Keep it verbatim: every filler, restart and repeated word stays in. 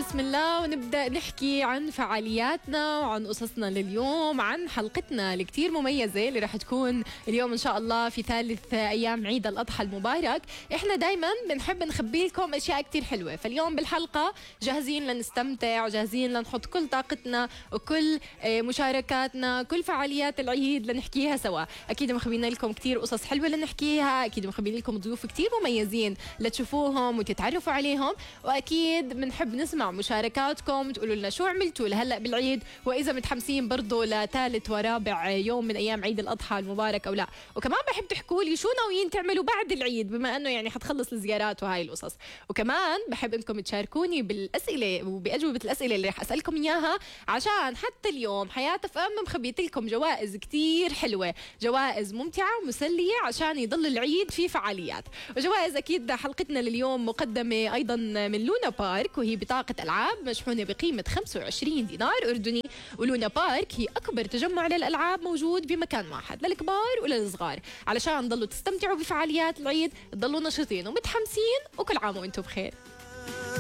بسم الله ونبدأ نحكي عن فعالياتنا وعن قصصنا لليوم، عن حلقتنا اللي كتير مميزة اللي رح تكون اليوم إن شاء الله في ثالث أيام عيد الأضحى المبارك. إحنا دايما بنحب نخبي لكم أشياء كتير حلوة، فاليوم بالحلقة جاهزين لنستمتع وجاهزين لنحط كل طاقتنا وكل مشاركاتنا، كل فعاليات العيد لنحكيها سوا. أكيد مخبينا لكم كتير قصص حلوة لنحكيها، أكيد مخبينا لكم ضيوف كتير مميزين لتشوفوهم وتتعرفوا عليهم، وأكيد بنحب نسمع مشاركاتكم تقولوا لنا شو عملتوا لهلأ بالعيد، وإذا متحمسين برضو لثالث ورابع يوم من أيام عيد الأضحى المبارك أو لا. وكمان بحب تحكوا لي شو ناويين تعملوا بعد العيد، بما أنه يعني حتخلص الزيارات وهاي القصص. وكمان بحب أنكم تشاركوني بالأسئلة وبأجوبة الأسئلة اللي رح أسألكم إياها، عشان حتى اليوم حياة اف ام مخبيت لكم جوائز كتير حلوة، جوائز ممتعة ومسلية عشان يضل العيد في فعاليات. وجوائز أكيد حلقتنا لليوم مقدمة أيضا من لونا بارك، وهي بطاقة ألعاب مشحونة بقيمة خمسة وعشرين دينار أردني. ولونا بارك هي أكبر تجمع للألعاب موجود بمكان واحد للكبار وللصغار، علشان تضلوا تستمتعوا بفعاليات العيد، تضلوا نشيطين ومتحمسين، وكل عام وانتم بخير.